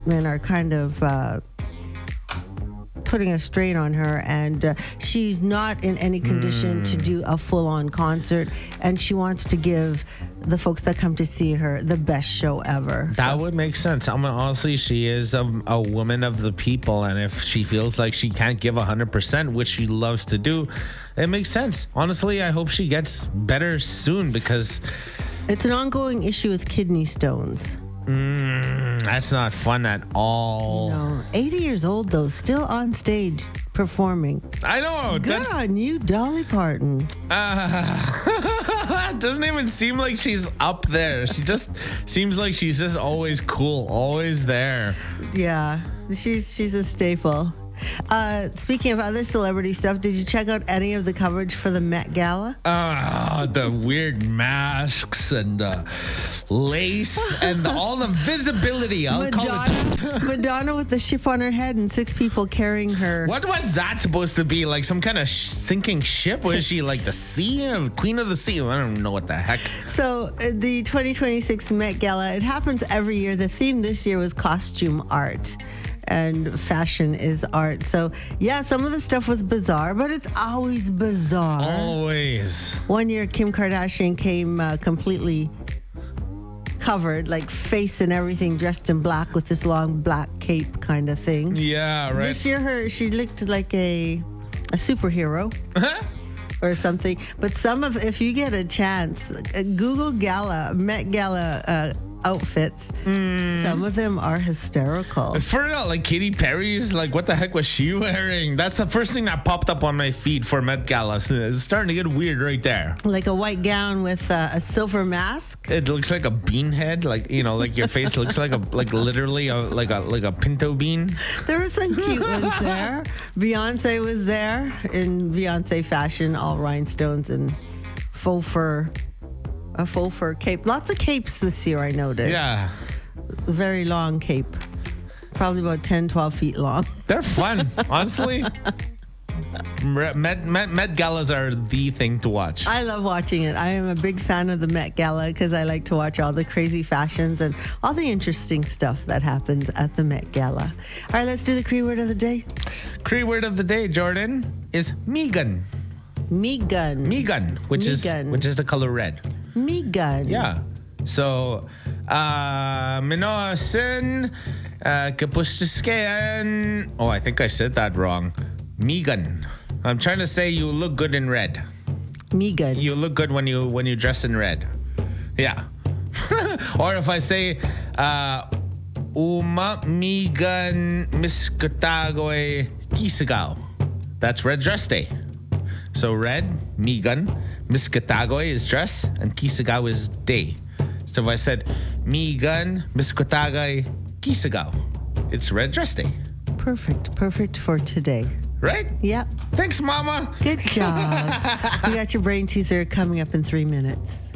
men are kind of putting a strain on her, and she's not in any condition to do a full-on concert, and she wants to give the folks that come to see her the best show ever. That would make sense. I mean, honestly, she is a woman of the people, and if she feels like she can't give 100%, which she loves to do, it makes sense. Honestly, I hope she gets better soon, because it's an ongoing issue with kidney stones. That's not fun at all. No, 80 years old though, still on stage performing. I know. Good on you, Dolly Parton. It doesn't even seem like she's up there. She just seems like she's just always cool, always there. Yeah, she's a staple. Speaking of other celebrity stuff, did you check out any of the coverage for the Met Gala? The weird masks and lace and all the visibility. Madonna with the ship on her head and 6 people carrying her. What was that supposed to be? Like some kind of sinking ship? Was she like the sea? Queen of the sea? I don't know what the heck. So the 2026 Met Gala, it happens every year. The theme this year was costume art. And fashion is art. So, yeah, some of the stuff was bizarre, but it's always bizarre. Always. One year, Kim Kardashian came completely covered, like face and everything, dressed in black with this long black cape kind of thing. Yeah, right. This year, she looked like a superhero. Or something. But if you get a chance, Google Met Gala outfits. Some of them are hysterical. For real, like Katy Perry's, like what the heck was she wearing? That's the first thing that popped up on my feed for Met Gala. It's starting to get weird right there. Like a white gown with a silver mask. It looks like a bean head, like like your face looks like literally a pinto bean. There were some cute ones there. Beyonce was there in Beyonce fashion, all rhinestones and faux fur. A faux fur cape. Lots of capes this year, I noticed. Yeah. Very long cape. Probably about 10, 12 feet long. They're fun, honestly. Met Galas are the thing to watch. I love watching it. I am a big fan of the Met Gala because I like to watch all the crazy fashions and all the interesting stuff that happens at the Met Gala. All right, let's do the Cree word of the day. Cree word of the day, Jordan, is Megan. Megan, which is the color red. Megan. Yeah. So, Minoasin, Kapustiskean. Oh, I think I said that wrong. Megan. I'm trying to say you look good in red. Megan. You look good when you dress in red. Yeah. Or if I say, Uma Megan Miskutagoy Kisagaw. That's Red Dress Day. So red, Megan, Miskatagoy is dress, and Kisagaw is day. So if I said Megan, Miskatagoy, Kisagaw, it's Red Dress Day. Perfect for today. Right? Yep. Thanks, Mama. Good job. You got your brain teaser coming up in 3 minutes.